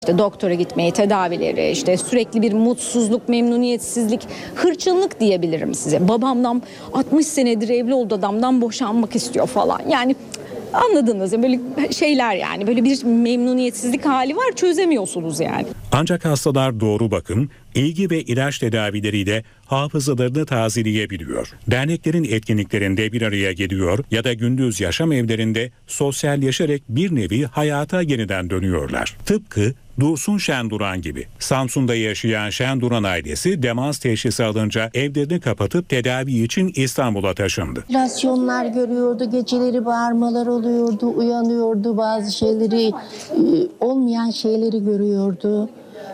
İşte doktora gitmeyi, tedavileri, işte sürekli bir mutsuzluk, memnuniyetsizlik, hırçınlık diyebilirim size. Babamdan 60 senedir evli olduğu adamdan boşanmak istiyor falan. Yani anladınız ya, böyle şeyler, yani böyle bir memnuniyetsizlik hali var, çözemiyorsunuz yani. Ancak hastalar doğru bakım, ilgi ve ilaç tedavileriyle hafızalarını tazeleyebiliyor. Derneklerin etkinliklerinde bir araya geliyor ya da gündüz yaşam evlerinde sosyalleşerek bir nevi hayata yeniden dönüyorlar. Tıpkı Dursun Şenduran gibi. Samsun'da yaşayan Şenduran ailesi demans teşhisi alınca evlerini kapatıp tedavi için İstanbul'a taşındı. Lasyonlar görüyordu, geceleri bağırmalar oluyordu, uyanıyordu, bazı şeyleri, olmayan şeyleri görüyordu.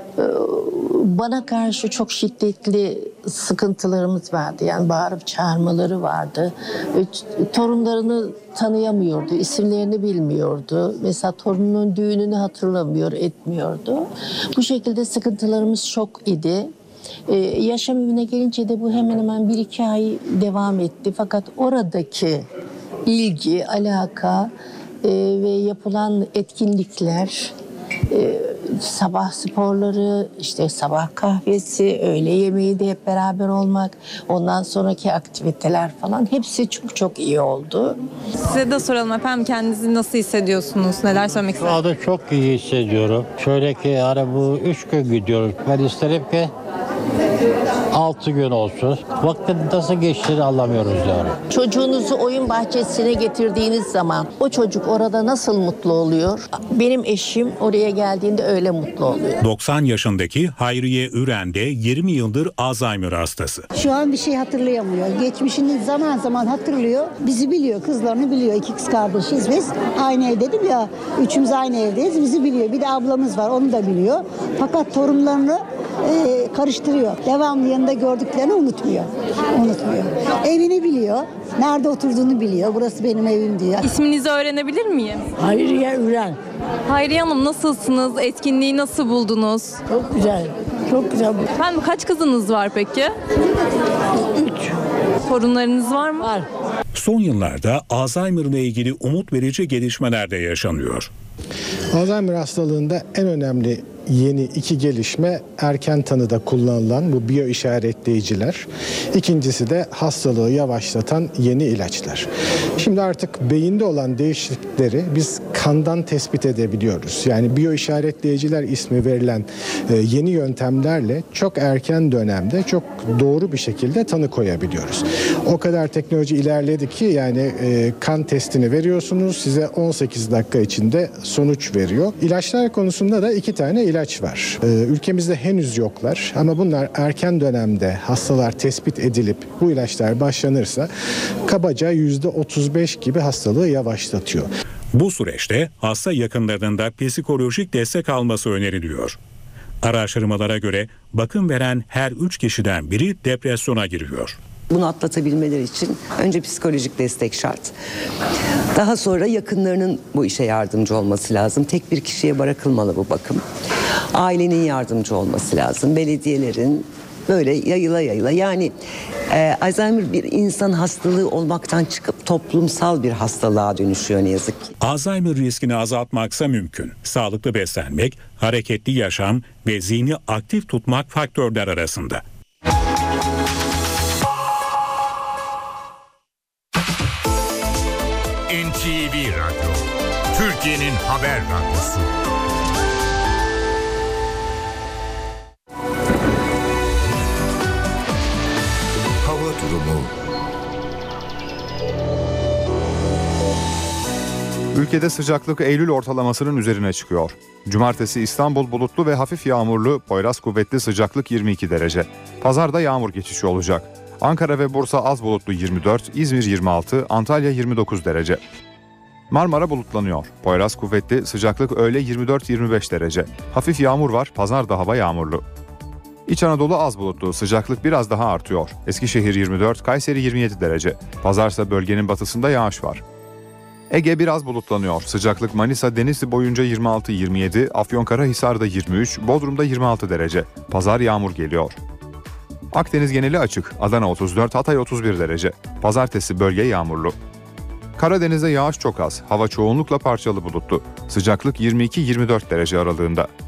Bana karşı çok şiddetli sıkıntılarımız vardı. Yani bağırıp çağırmaları vardı. Torunlarını tanıyamıyordu, isimlerini bilmiyordu. Mesela torununun düğününü hatırlamıyor, etmiyordu. Bu şekilde sıkıntılarımız çok idi. Yaşam evine gelince de bu hemen hemen 1-2 ay devam etti. Fakat oradaki ilgi, alaka ve yapılan etkinlikler, sabah sporları, işte sabah kahvesi, öğle yemeği de hep beraber olmak, ondan sonraki aktiviteler falan hepsi çok çok iyi oldu. Size de soralım efendim, kendinizi nasıl hissediyorsunuz? Neler söylemek istersiniz? Şu anda çok iyi hissediyorum. Şöyle ki hani bu 3 gün gidiyoruz. Ben isterim ki 6 gün olsun. Vaktin nasıl geçtiğini anlamıyoruz yani. Çocuğunuzu oyun bahçesine getirdiğiniz zaman o çocuk orada nasıl mutlu oluyor? Benim eşim oraya geldiğinde öyle mutlu oluyor. 90 yaşındaki Hayriye Üren de 20 yıldır Alzheimer hastası. Şu an bir şey hatırlayamıyor. Geçmişini zaman zaman hatırlıyor. Bizi biliyor, kızlarını biliyor. 2 kız kardeşiz biz. Aynı ev dedim ya, üçümüz aynı evdeyiz. Bizi biliyor. Bir de ablamız var, onu da biliyor. Fakat torunlarını karıştırıyor. Devamlı yanında gördüklerini unutmuyor. Evini biliyor. Nerede oturduğunu biliyor. Burası benim evim diyor. İsminizi öğrenebilir miyim? Hayriye Üren. Hayriye Hanım, nasılsınız? Etkinliği nasıl buldunuz? Çok güzel. Çok güzel. Efendim, kaç kızınız var peki? 3. Torunlarınız var mı? Var. Son yıllarda Alzheimer ile ilgili umut verici gelişmeler de yaşanıyor. Alzheimer hastalığında en önemli yeni 2 gelişme erken tanıda kullanılan bu biyo işaretleyiciler. İkincisi de hastalığı yavaşlatan yeni ilaçlar. Şimdi artık beyinde olan değişiklikleri biz kandan tespit edebiliyoruz. Yani biyo işaretleyiciler ismi verilen yeni yöntemlerle çok erken dönemde çok doğru bir şekilde tanı koyabiliyoruz. O kadar teknoloji ilerledi ki yani kan testini veriyorsunuz, size 18 dakika içinde sonuç veriyor. İlaçlar konusunda da 2 tane ilaç var. Ülkemizde henüz yoklar ama bunlar erken dönemde hastalar tespit edilip bu ilaçlar başlanırsa kabaca %35 gibi hastalığı yavaşlatıyor. Bu süreçte hasta yakınlarının da psikolojik destek alması öneriliyor. Araştırmalara göre bakım veren her 3 kişiden biri depresyona giriyor. Bunu atlatabilmeleri için önce psikolojik destek şart. Daha sonra yakınlarının bu işe yardımcı olması lazım. Tek bir kişiye bırakılmalı bu bakım. Ailenin yardımcı olması lazım. Belediyelerin böyle yayıla yani Alzheimer bir insan hastalığı olmaktan çıkıp toplumsal bir hastalığa dönüşüyor ne yazık ki. Alzheimer riskini azaltmaksa mümkün. Sağlıklı beslenmek, hareketli yaşam ve zihni aktif tutmak faktörler arasında. NTV Radyo, Türkiye'nin haber radyosu. Hava durumu. Ülkede sıcaklık Eylül ortalamasının üzerine çıkıyor. Cumartesi İstanbul bulutlu ve hafif yağmurlu, Poyraz kuvvetli, sıcaklık 22 derece. Pazarda yağmur geçişi olacak. Ankara ve Bursa az bulutlu 24, İzmir 26, Antalya 29 derece. Marmara bulutlanıyor. Poyraz kuvvetli, sıcaklık öğle 24-25 derece. Hafif yağmur var, pazarda hava yağmurlu. İç Anadolu az bulutlu, sıcaklık biraz daha artıyor. Eskişehir 24, Kayseri 27 derece. Pazarsa bölgenin batısında yağış var. Ege biraz bulutlanıyor. Sıcaklık Manisa, Denizli boyunca 26-27, Afyonkarahisar'da 23, Bodrum'da 26 derece. Pazar yağmur geliyor. Akdeniz geneli açık. Adana 34, Hatay 31 derece. Pazartesi bölge yağmurlu. Karadeniz'de yağış çok az. Hava çoğunlukla parçalı bulutlu. Sıcaklık 22-24 derece aralığında.